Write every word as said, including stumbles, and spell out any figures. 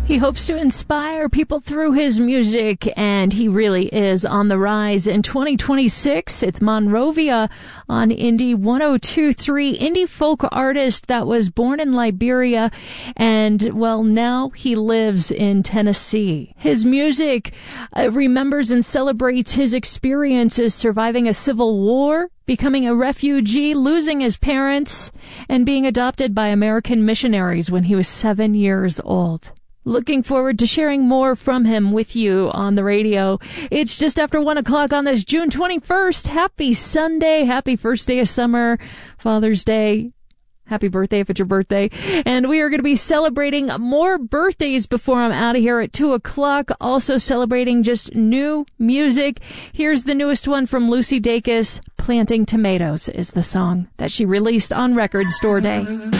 He hopes to inspire people through his music, and he really is on the rise. In twenty twenty-six, it's Monrovia on Indie one oh two point three, indie folk artist that was born in Liberia, and, well, now he lives in Tennessee. His music uh, remembers and celebrates his experiences surviving a civil war, becoming a refugee, losing his parents, and being adopted by American missionaries when he was seven years old. Looking forward to sharing more from him with you on the radio. It's just after one o'clock on this June twenty-first. Happy Sunday. Happy first day of summer. Father's Day. Happy birthday if it's your birthday. And we are going to be celebrating more birthdays before I'm out of here at two o'clock. Also celebrating just new music. Here's the newest one from Lucy Dacus. Planting Tomatoes is the song that she released on Record Store Day.